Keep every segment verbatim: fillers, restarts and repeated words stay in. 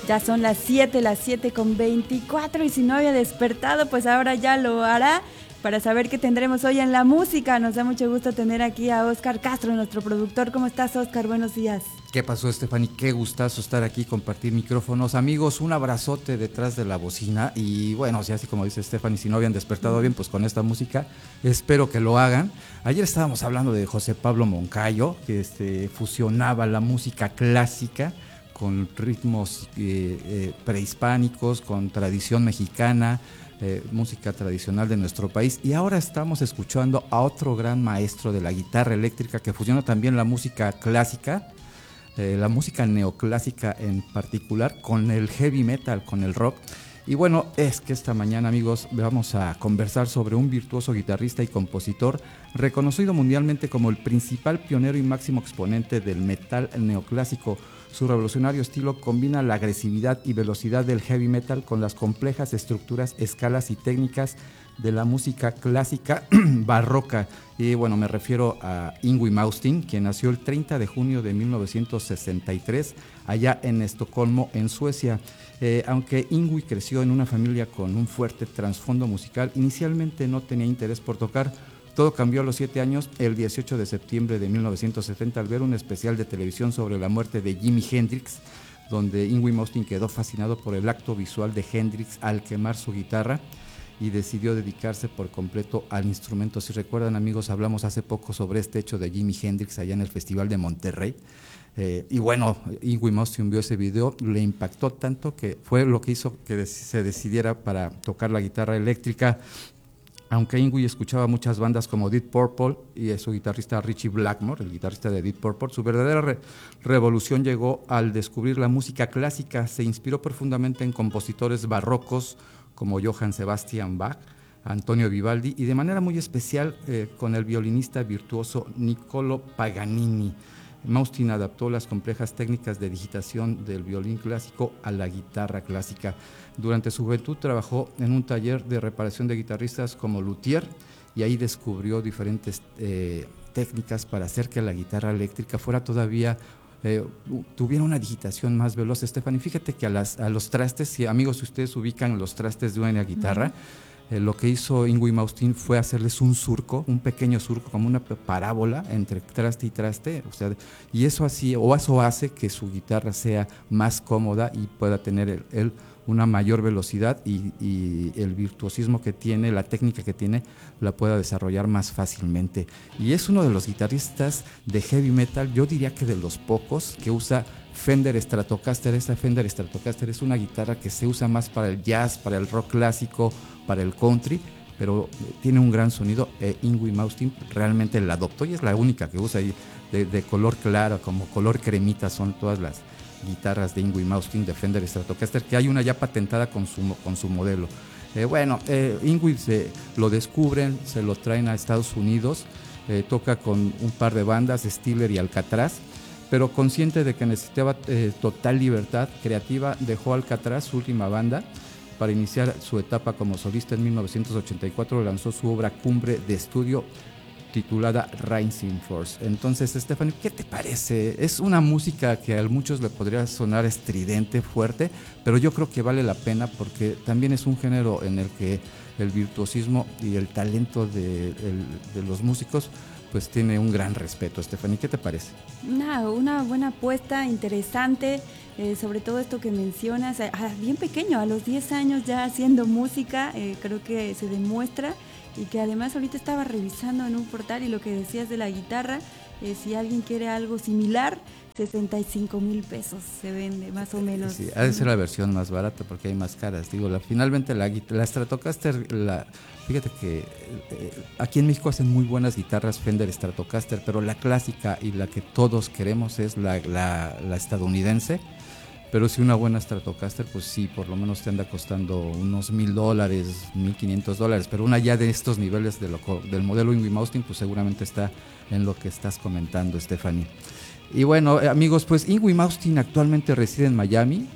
Ya son las siete, las siete con veinticuatro, y si no había despertado, pues ahora ya lo hará para saber qué tendremos hoy en la música. Nos da mucho gusto tener aquí a Óscar Castro, nuestro productor. ¿Cómo estás, Óscar? Buenos días. ¿Qué pasó, Stephanie? Qué gustazo estar aquí, compartir micrófonos. Amigos, un abrazote detrás de la bocina. Y bueno, si así como dice Stephanie, si no habían despertado bien, pues con esta música, espero que lo hagan. Ayer estábamos hablando de José Pablo Moncayo, que este, fusionaba la música clásica con ritmos eh, eh, prehispánicos, con tradición mexicana, eh, música tradicional de nuestro país. Y ahora estamos escuchando a otro gran maestro de la guitarra eléctrica que fusiona también la música clásica, eh, la música neoclásica en particular, con el heavy metal, con el rock. Y bueno, es que esta mañana, amigos, vamos a conversar sobre un virtuoso guitarrista y compositor reconocido mundialmente como el principal pionero y máximo exponente del metal neoclásico. Su revolucionario estilo combina la agresividad y velocidad del heavy metal con las complejas estructuras, escalas y técnicas de la música clásica barroca. Y bueno, me refiero a Yngwie Malmsteen, quien nació el treinta de junio de mil novecientos sesenta y tres allá en Estocolmo, en Suecia. Eh, aunque Yngwie creció en una familia con un fuerte trasfondo musical, inicialmente no tenía interés por tocar. Todo cambió a los siete años, el dieciocho de septiembre de mil novecientos setenta, al ver un especial de televisión sobre la muerte de Jimi Hendrix, donde Yngwie Malmsteen quedó fascinado por el acto visual de Hendrix al quemar su guitarra y decidió dedicarse por completo al instrumento. Si recuerdan, amigos, hablamos hace poco sobre este hecho de Jimi Hendrix allá en el Festival de Monterrey. Eh, y bueno, Yngwie Malmsteen vio ese video, le impactó tanto que fue lo que hizo que se decidiera para tocar la guitarra eléctrica. Aunque Yngwie escuchaba muchas bandas como Deep Purple y su guitarrista Ritchie Blackmore, el guitarrista de Deep Purple, su verdadera re- revolución llegó al descubrir la música clásica. Se inspiró profundamente en compositores barrocos como Johann Sebastian Bach, Antonio Vivaldi y de manera muy especial eh, con el violinista virtuoso Niccolò Paganini. Malmsteen adaptó las complejas técnicas de digitación del violín clásico a la guitarra clásica. Durante su juventud trabajó en un taller de reparación de guitarristas como luthier y ahí descubrió diferentes eh, técnicas para hacer que la guitarra eléctrica fuera todavía, eh, tuviera una digitación más veloz. Stephanie, fíjate que a, las, a los trastes, si amigos, si ustedes ubican los trastes de una guitarra, uh-huh. Eh, lo que hizo Yngwie Malmsteen fue hacerles un surco, un pequeño surco, como una parábola entre traste y traste, o sea, y eso así, o eso hace que su guitarra sea más cómoda y pueda tener el, el una mayor velocidad y, y el virtuosismo que tiene, la técnica que tiene, la pueda desarrollar más fácilmente. Y es uno de los guitarristas de heavy metal, yo diría que de los pocos, que usa Fender Stratocaster. Esta Fender Stratocaster es una guitarra que se usa más para el jazz, para el rock clásico, para el country, pero tiene un gran sonido. eh, Yngwie Malmsteen realmente la adoptó y es la única que usa, de, de color claro, como color cremita, son todas las guitarras de Yngwie Malmsteen de Fender Stratocaster, que hay una ya patentada con su, con su modelo. Eh, bueno, eh, Yngwie se lo descubren, se lo traen a Estados Unidos, eh, toca con un par de bandas, Steeler y Alcatraz, pero consciente de que necesitaba eh, total libertad creativa, dejó Alcatraz, su última banda, para iniciar su etapa como solista. En mil novecientos ochenta y cuatro lanzó su obra cumbre de estudio titulada Rising Force. Entonces, Stephanie, ¿qué te parece? Es una música que a muchos le podría sonar estridente, fuerte, pero yo creo que vale la pena porque también es un género en el que el virtuosismo y el talento de, el, de los músicos pues tiene un gran respeto. Stephanie, ¿qué te parece? Una, una buena apuesta, interesante, eh, sobre todo esto que mencionas, eh, bien pequeño, a los diez años ya haciendo música, eh, creo que se demuestra, y que además ahorita estaba revisando en un portal y lo que decías de la guitarra, eh, si alguien quiere algo similar, sesenta y cinco mil pesos se vende, más o menos. Sí, ha de ser la versión más barata porque hay más caras. Digo, la, finalmente la, la Stratocaster, la, fíjate que eh, aquí en México hacen muy buenas guitarras Fender Stratocaster, pero la clásica y la que todos queremos es la, la, la estadounidense. Pero si una buena Stratocaster, pues sí, por lo menos te anda costando unos mil dólares, mil quinientos dólares, pero una ya de estos niveles de lo, del modelo Yngwie Malmsteen, pues seguramente está en lo que estás comentando, Stephanie. Y bueno, amigos, pues Yngwie Malmsteen actualmente reside en Miami,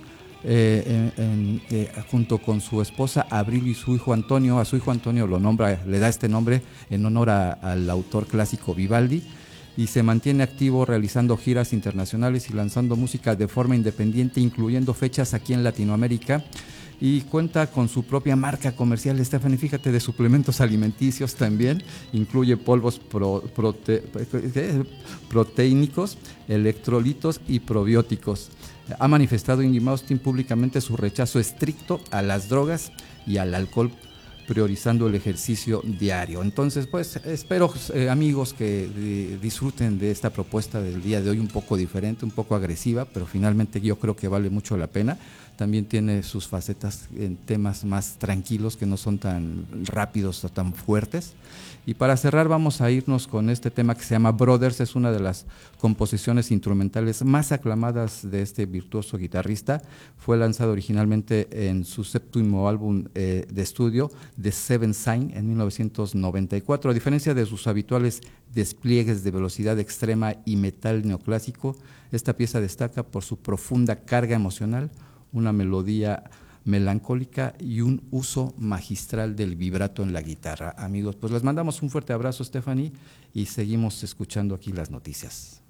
eh, en, en, eh, junto con su esposa Abril y su hijo Antonio. A su hijo Antonio lo nombra, le da este nombre en honor a, al autor clásico Vivaldi. y se mantiene activo realizando giras internacionales y lanzando música de forma independiente, incluyendo fechas aquí en Latinoamérica. Y cuenta con su propia marca comercial, Stephanie, fíjate, de suplementos alimenticios también, incluye polvos pro, prote, proteínicos, electrolitos y probióticos. Ha manifestado Yngwie Malmsteen públicamente su rechazo estricto a las drogas y al alcohol, priorizando el ejercicio diario. Entonces, pues espero, eh, amigos, que eh, disfruten de esta propuesta del día de hoy, un poco diferente, un poco agresiva, pero finalmente yo creo que vale mucho la pena. También tiene sus facetas en temas más tranquilos, que no son tan rápidos o tan fuertes. Y para cerrar vamos a irnos con este tema que se llama Brothers. Es una de las composiciones instrumentales más aclamadas de este virtuoso guitarrista. Fue lanzado originalmente en su séptimo álbum eh, de estudio, The Seventh Sign, en mil novecientos noventa y cuatro. A diferencia de sus habituales despliegues de velocidad extrema y metal neoclásico, esta pieza destaca por su profunda carga emocional, una melodía melancólica y un uso magistral del vibrato en la guitarra. Amigos, pues les mandamos un fuerte abrazo, Stephanie, y seguimos escuchando aquí las noticias.